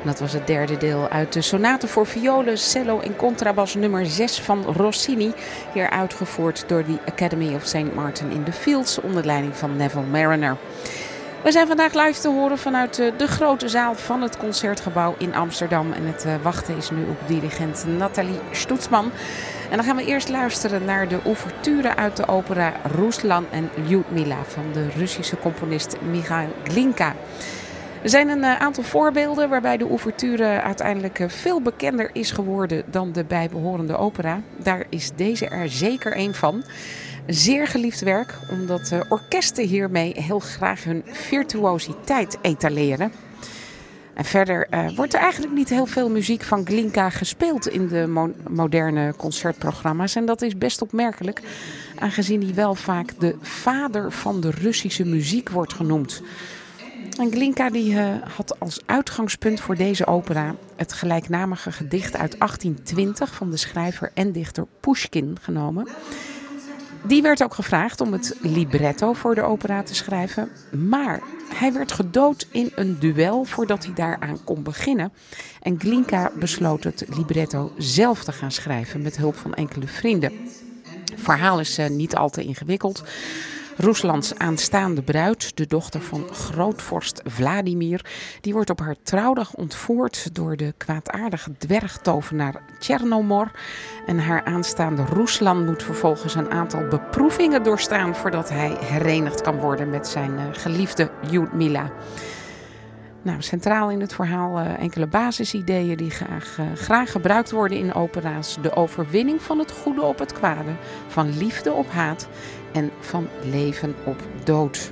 Dat was het derde deel uit de sonate voor violen, cello en contrabas nummer 6 van Rossini. Hier uitgevoerd door de Academy of St. Martin in the Fields onder leiding van Neville Marriner. We zijn vandaag live te horen vanuit de grote zaal van het Concertgebouw in Amsterdam. En het wachten is nu op dirigent Nathalie Stutzman. En dan gaan we eerst luisteren naar de ouverture uit de opera Ruslan en Lyudmila van de Russische componist Michail Glinka. Er zijn een aantal voorbeelden waarbij de ouverture uiteindelijk veel bekender is geworden dan de bijbehorende opera. Daar is deze er zeker een van. Zeer geliefd werk, omdat orkesten hiermee heel graag hun virtuositeit etaleren. En verder wordt er eigenlijk niet heel veel muziek van Glinka gespeeld in de moderne concertprogramma's. En dat is best opmerkelijk, aangezien hij wel vaak de vader van de Russische muziek wordt genoemd. En Glinka die had als uitgangspunt voor deze opera het gelijknamige gedicht uit 1820 van de schrijver en dichter Pushkin genomen. Die werd ook gevraagd om het libretto voor de opera te schrijven. Maar hij werd gedood in een duel voordat hij daaraan kon beginnen. En Glinka besloot het libretto zelf te gaan schrijven met hulp van enkele vrienden. Het verhaal is niet al te ingewikkeld. Ruslands aanstaande bruid, de dochter van grootvorst Vladimir, die wordt op haar trouwdag ontvoerd door de kwaadaardige dwergtovenaar Chernomor. En haar aanstaande Ruslan moet vervolgens een aantal beproevingen doorstaan voordat hij herenigd kan worden met zijn geliefde Lyudmila. Nou, centraal in het verhaal enkele basisideeën die graag gebruikt worden in opera's. De overwinning van het goede op het kwade, van liefde op haat en van leven op dood.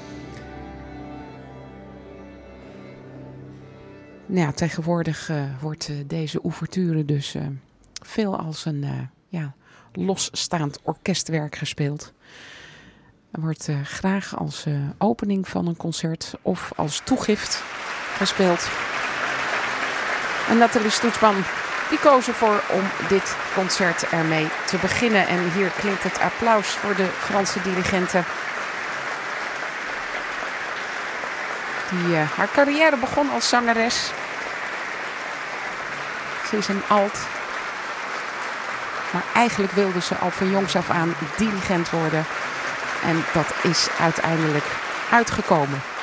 Nou ja, tegenwoordig wordt deze ouverture dus veel als een losstaand orkestwerk gespeeld. Er wordt graag als opening van een concert of als toegift gespeeld. En Nathalie Stutzman die koos ervoor om dit concert ermee te beginnen. En hier klinkt het applaus voor de Franse dirigente. Die haar carrière begon als zangeres. Ze is een alt. Maar eigenlijk wilde ze al van jongs af aan dirigent worden. En dat is uiteindelijk uitgekomen.